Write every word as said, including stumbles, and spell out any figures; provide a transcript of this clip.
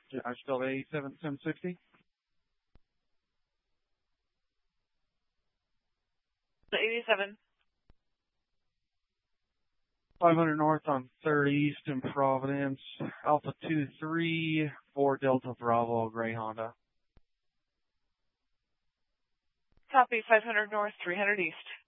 Josh Delta eighty-seven seven sixty. eighty-seven. five hundred north on third East in Providence. Alpha two three four Delta Bravo, gray Honda. Copy, five hundred north, three hundred east.